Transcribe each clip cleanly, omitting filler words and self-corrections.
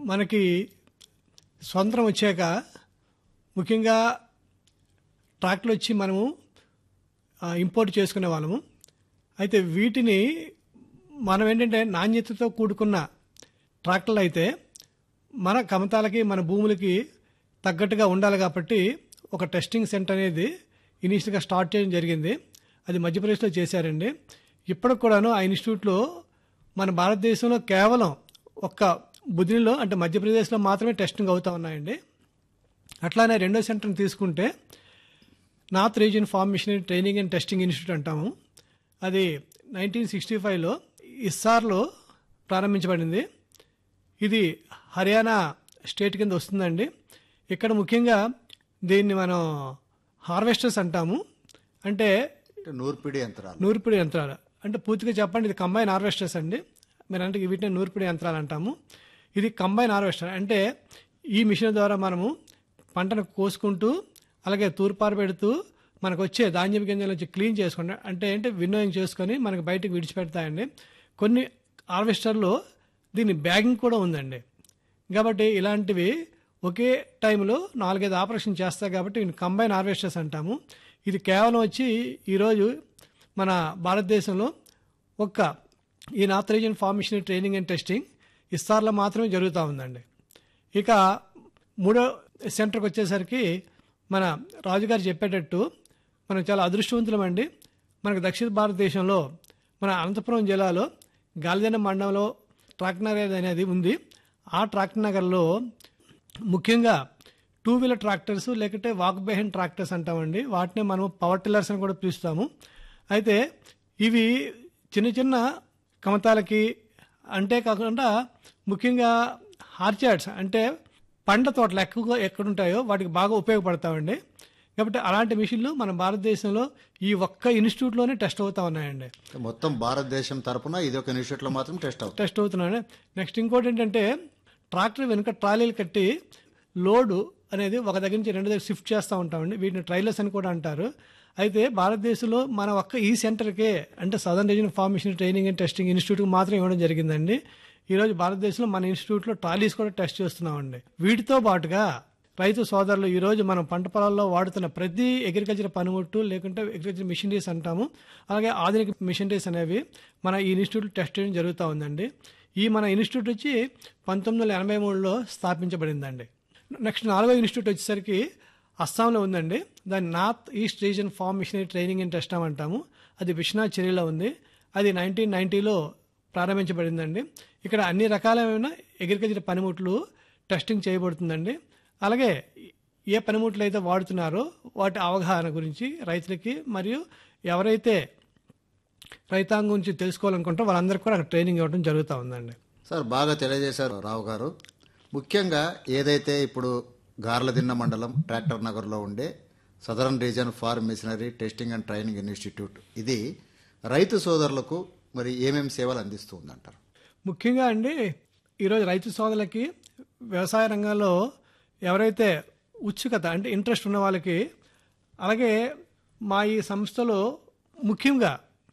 మనకి స్వతంత్రం వచ్చాక ముఖ్యంగా ట్రాక్టర్లు వచ్చి మనము ఇంపోర్ట్ చేసుకునే వాళ్ళము. అయితే వీటిని మనం ఏంటంటే నాణ్యతతో కూడుకున్న ట్రాక్టర్లు అయితే మన కమతాలకి మన భూములకి తగ్గట్టుగా ఉండాలి కాబట్టి ఒక టెస్టింగ్ సెంటర్ అనేది ఇనీషియల్గా స్టార్ట్ చేయడం జరిగింది. అది మధ్యప్రదేశ్లో చేశారండి. ఇప్పటికి కూడాను ఆ ఇన్స్టిట్యూట్లో మన భారతదేశంలో కేవలం ఒక్క బుద్ధిలో అంటే మధ్యప్రదేశ్లో మాత్రమే టెస్టింగ్ అవుతూ ఉన్నాయండి. అట్లానే రెండో సెంటర్ని తీసుకుంటే north region form machinery training and testing institute అంటాము. అది 1965లో ఇస్సార్లో ప్రారంభించబడింది. ఇది హర్యానా స్టేట్ కింద వస్తుందండి. ఇక్కడ ముఖ్యంగా దీన్ని మనం హార్వెస్టర్స్ అంటాము. అంటే నూర్పిడి యంత్రాలు అంటే పూర్తిగా చెప్పండి ఇది కంబైన్ హార్వెస్టర్స్ అండి. మీరు అంటే వీటిని నూర్పిడి యంత్రాలు అంటాము. ఇది కంబైన్ హార్వెస్టర్ అంటే ఈ మిషన్ ద్వారా మనము పంటను కోసుకుంటూ అలాగే తూర్పారు పెడుతూ మనకు వచ్చే ధాన్యం గింజల నుంచి క్లీన్ చేసుకుంటాం. అంటే ఏంటి విన్నోయింగ్ చేసుకొని మనకు బయటకు విడిచిపెడతాయండి. కొన్ని హార్వెస్టర్లో దీని బ్యాగింగ్ కూడా ఉందండి. కాబట్టి ఇలాంటివి ఒకే టైంలో 4-5 ఆపరేషన్ చేస్తాయి కాబట్టి వీటిని కంబైన్ హార్వెస్టర్స్ అంటాము. ఇది కేవలం వచ్చి ఈరోజు మన భారతదేశంలో ఈ north region form machinery training and testing ఇస్సార్లో మాత్రమే జరుగుతూ ఉందండి. ఇక మూడో సెంటర్కి వచ్చేసరికి మన రాజుగారు చెప్పేటట్టు మనం చాలా అదృష్టవంతులమండి. మనకు దక్షిణ భారతదేశంలో మన అనంతపురం జిల్లాలో గాలిదిన మండలంలో ట్రాక్టర్ నగర్ అనేది ఉంది. ఆ ట్రాక్టర్ నగర్లో ముఖ్యంగా 2 వీలర్ ట్రాక్టర్స్ లేకుంటే వాక్ బెహైండ్ ట్రాక్టర్స్ అంటామండి. వాటినే మనం పవర్ టిల్లర్స్ అని కూడా పిలుస్తాము. అయితే ఇవి చిన్న చిన్న కమతాలకి అంటే కాకుండా ముఖ్యంగా హార్చార్డ్స్ అంటే పండ్ల తోటలు ఎక్కువగా ఎక్కడుంటాయో వాటికి బాగా ఉపయోగపడతామండి. కాబట్టి అలాంటి మిషన్లు మన భారతదేశంలో ఈ ఒక్క ఇన్స్టిట్యూట్లోనే టెస్ట్ అవుతా ఉన్నాయండి. మొత్తం భారతదేశం తరఫున ఇది ఒక ఇన్స్టిట్యూట్లో మాత్రం టెస్ట్ అవుతున్నాయండి. నెక్స్ట్ ఇంకోటి ఏంటంటే ట్రాక్టర్ వెనుక ట్రాలీలు కట్టి లోడు అనేది ఒక దగ్గర నుంచి రెండు దగ్గర షిఫ్ట్ చేస్తూ ఉంటామండి. వీటిని ట్రైలర్స్ అని కూడా అంటారు. అయితే భారతదేశంలో మన ఒక్క ఈ సెంటర్కే అంటే southern reason form machinery training and testing ఇన్స్టిట్యూట్కి మాత్రం ఇవ్వడం జరిగిందండి. ఈరోజు భారతదేశంలో మన ఇన్స్టిట్యూట్లో ట్రాలీస్ కూడా టెస్ట్ చేస్తున్నామండి. వీటితో పాటుగా రైతు సోదరులు ఈరోజు మనం పంట పొలాల్లో వాడుతున్న ప్రతి అగ్రికల్చర్ పనిముట్టు లేకుంటే అగ్రికల్చర్ మిషనరీస్ అంటాము. అలాగే ఆధునిక మిషనరీస్ అనేవి మన ఈ ఇన్స్టిట్యూట్లో టెస్ట్ చేయడం జరుగుతూ ఉందండి. ఈ మన ఇన్స్టిట్యూట్ వచ్చి 1983లో స్థాపించబడిందండి. నెక్స్ట్ 4వ ఇన్స్టిట్యూట్ వచ్చేసరికి అస్సాంలో ఉందండి. దాన్ని north east region form machinery training and testing అంటాము. అది విశ్వనాథ్ చెరిలో ఉంది. అది 1990లో ప్రారంభించబడిందండి. ఇక్కడ అన్ని రకాలైన అగ్రికల్చర్ పనిముట్లు టెస్టింగ్ చేయబడుతుందండి. అలాగే ఏ పనిముట్లు అయితే వాడుతున్నారో వాటి అవగాహన గురించి రైతులకి మరియు ఎవరైతే రైతాంగం గురించి తెలుసుకోవాలనుకుంటారో వాళ్ళందరికీ కూడా అక్కడ ట్రైనింగ్ ఇవ్వడం జరుగుతూ ఉందండి. సార్ బాగా తెలియజేశారు రావు గారు. ముఖ్యంగా ఏదైతే ఇప్పుడు గార్లదిన్న మండలం ట్రాక్టర్ నగర్లో ఉండే southern reason form machinery testing and training institute ఇది రైతు సోదరులకు మరి ఏమేమి సేవలు అందిస్తూ ఉందంటారు? ముఖ్యంగా అండి ఈరోజు రైతు సోదరులకి వ్యవసాయ రంగంలో ఎవరైతే ఉత్సుకత అంటే ఇంట్రెస్ట్ ఉన్న వాళ్ళకి అలాగే మా ఈ సంస్థలో ముఖ్యంగా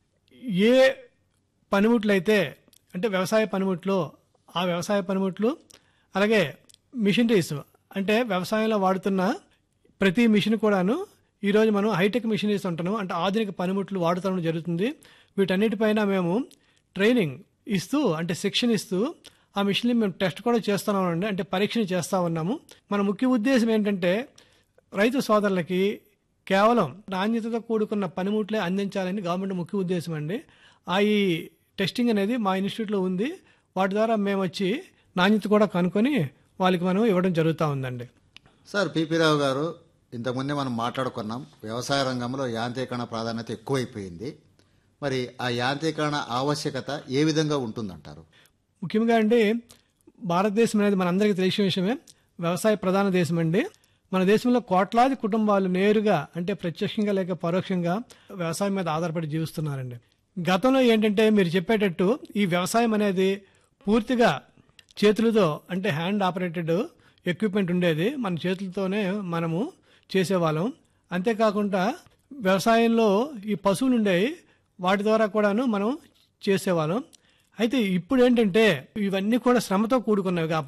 ఏ పనిముట్లు అయితే అంటే వ్యవసాయ పనిముట్లు ఆ వ్యవసాయ పనిముట్లు అలాగే మిషనరీస్ అంటే వ్యవసాయంలో వాడుతున్న ప్రతి మిషన్ కూడాను ఈరోజు మనం హైటెక్ మిషనరీస్ అంటున్నాం. అంటే ఆధునిక పనిముట్లు వాడుతూ జరుగుతుంది. వీటన్నిటిపైన మేము ట్రైనింగ్ ఇస్తూ అంటే శిక్షణ ఇస్తూ ఆ మిషన్ని మేము టెస్ట్ కూడా చేస్తున్నామండి. అంటే పరీక్షణ చేస్తూ ఉన్నాము. మన ముఖ్య ఉద్దేశం ఏంటంటే రైతు సోదరులకి కేవలం నాణ్యతతో కూడుకున్న పనిముట్లే అందించాలని గవర్నమెంట్ ముఖ్య ఉద్దేశం అండి. ఈ టెస్టింగ్ అనేది మా ఇన్స్టిట్యూట్లో ఉంది. వాటి ద్వారా మేము వచ్చి నాణ్యత కూడా కనుక్కొని వాళ్ళకి మనం ఇవ్వడం జరుగుతూ ఉందండి. సార్ పిపి రావు గారు, ఇంతకుముందే మనం మాట్లాడుకున్నాం వ్యవసాయ రంగంలో యాంత్రీకరణ ప్రాధాన్యత ఎక్కువైపోయింది. మరి ఆ యాంత్రీకరణ ఆవశ్యకత ఏ విధంగా ఉంటుందంటారు? ముఖ్యంగా అండి భారతదేశం అనేది మనందరికీ తెలిసిన విషయమే. వ్యవసాయ ప్రధాన దేశం అండి. మన దేశంలో కోట్లాది కుటుంబాలు నేరుగా అంటే ప్రత్యక్షంగా లేక పరోక్షంగా వ్యవసాయం మీద ఆధారపడి జీవిస్తున్నారండి. గతంలో ఏంటంటే మీరు చెప్పేటట్టు ఈ వ్యవసాయం అనేది పూర్తిగా చేతులతో అంటే హ్యాండ్ ఆపరేటెడ్ ఎక్విప్మెంట్ ఉండేది. మన చేతులతోనే మనము చేసేవాళ్ళం. అంతేకాకుండా వ్యవసాయంలో ఈ పశువులు ఉండేవి. వాటి ద్వారా కూడాను మనం చేసేవాళ్ళం. అయితే ఇప్పుడు ఏంటంటే ఇవన్నీ కూడా శ్రమతో కూడుకున్నవి కాబట్టి